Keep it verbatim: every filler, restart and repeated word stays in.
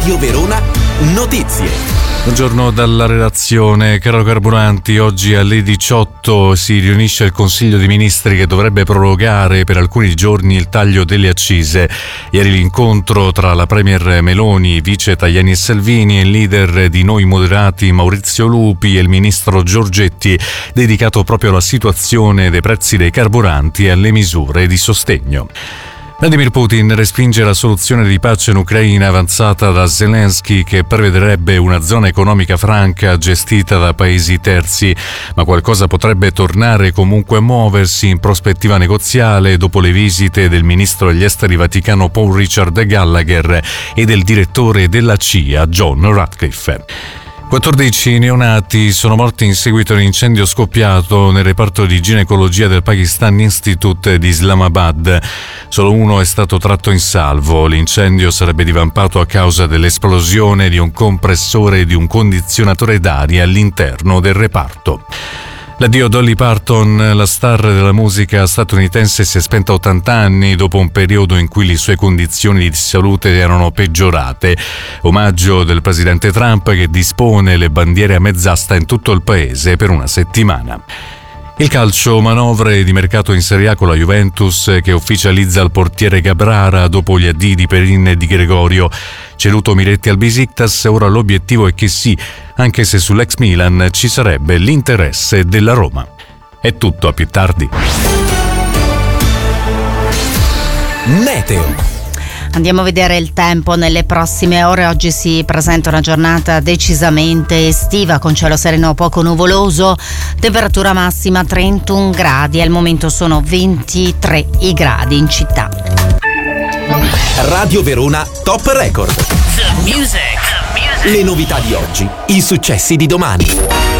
Radio Verona Notizie. Buongiorno dalla redazione. Caro Carburanti, oggi alle diciotto si riunisce il Consiglio dei Ministri che dovrebbe prorogare per alcuni giorni il taglio delle accise. Ieri l'incontro tra la Premier Meloni, vice Tajani e Salvini, e il leader di Noi Moderati Maurizio Lupi e il ministro Giorgetti, dedicato proprio alla situazione dei prezzi dei carburanti e alle misure di sostegno. Vladimir Putin respinge la soluzione di pace in Ucraina avanzata da Zelensky, che prevederebbe una zona economica franca gestita da paesi terzi, ma qualcosa potrebbe tornare comunque a muoversi in prospettiva negoziale dopo le visite del ministro degli esteri vaticano Paul Richard Gallagher e del direttore della C I A John Ratcliffe. quattordici neonati sono morti in seguito a un incendio scoppiato nel reparto di ginecologia del Pakistan Institute di Islamabad. Solo uno è stato tratto in salvo. L'incendio sarebbe divampato a causa dell'esplosione di un compressore e di un condizionatore d'aria all'interno del reparto. L'addio Dolly Parton, la star della musica statunitense, si è spenta a ottanta anni dopo un periodo in cui le sue condizioni di salute erano peggiorate. Omaggio del presidente Trump, che dispone le bandiere a mezz'asta in tutto il paese per una settimana. Il calcio, manovre di mercato in Serie A con la Juventus che ufficializza il portiere Gabrara dopo gli addii di Perin e di Gregorio. Ceduto Miretti al Besiktas, ora l'obiettivo è che sì, anche se sull'ex Milan ci sarebbe l'interesse della Roma. È tutto, a più tardi. Meteo. Andiamo a vedere il tempo nelle prossime ore. Oggi si presenta una giornata decisamente estiva con cielo sereno poco nuvoloso, temperatura massima trentuno gradi, al momento sono ventitré i gradi in città. Radio Verona Top Record. The music. The music. Le novità di oggi, i successi di domani.